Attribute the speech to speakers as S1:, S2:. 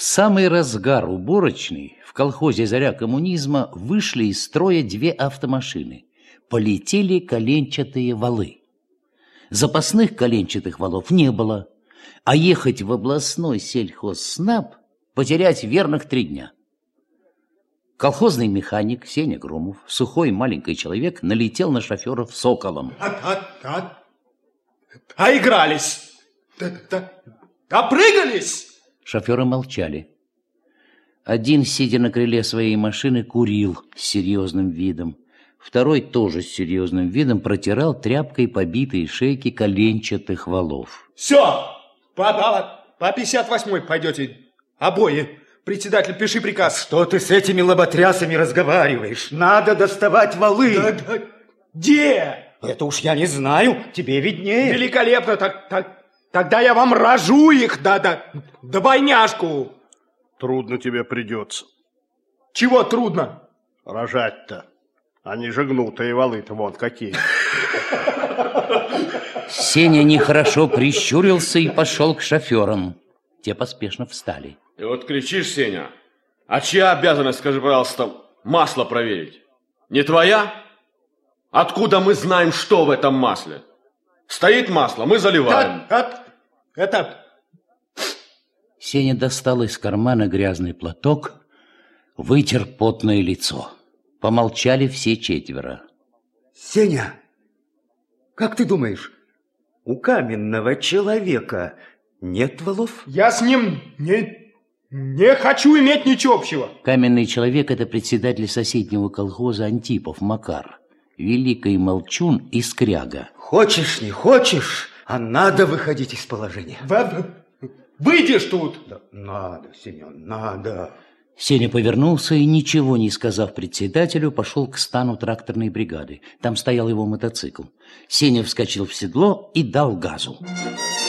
S1: самый разгар уборочный в колхозе «Заря коммунизма» вышли из строя две автомашины. Полетели коленчатые валы. Запасных коленчатых валов не было, а ехать в областной сельхозснаб потерять верных 3 дня. Колхозный механик Сеня Громов, сухой маленький человек, налетел на шоферов соколом.
S2: Игрались? Допрыгались?
S1: Шоферы молчали. Один, сидя на крыле своей машины, курил с серьезным видом. Второй тоже с серьезным видом протирал тряпкой побитые шейки коленчатых валов.
S2: Все, по 58-й пойдете обои. Председатель, пиши приказ.
S3: Что ты с этими лоботрясами разговариваешь? Надо доставать валы.
S2: Да. Где?
S3: Это уж я не знаю, тебе виднее.
S2: Великолепно, тогда я вам рожу их, да двойняшку.
S4: Трудно тебе придется.
S2: Чего трудно?
S4: Рожать-то. Они же гнутые валы-то вон какие.
S1: Сеня нехорошо прищурился и пошел к шоферам. Те поспешно встали.
S5: И вот кричишь, Сеня, а чья обязанность, скажи, пожалуйста, масло проверить? Не твоя? Откуда мы знаем, что в этом масле? Стоит масло, мы заливаем.
S2: Это...
S1: Сеня достал из кармана грязный платок, вытер потное лицо. Помолчали все 4.
S3: Сеня, как ты думаешь, у каменного человека нет валов?
S2: Я с ним не хочу иметь ничего общего.
S1: Каменный человек – это председатель соседнего колхоза Антипов Макар. Великий молчун и скряга.
S3: Хочешь, не хочешь, а надо выходить из положения.
S2: Выйдешь тут.
S3: Да, надо, Семен, надо.
S1: Сеня повернулся и, ничего не сказав председателю, пошел к стану тракторной бригады. Там стоял его мотоцикл. Сеня вскочил в седло и дал газу.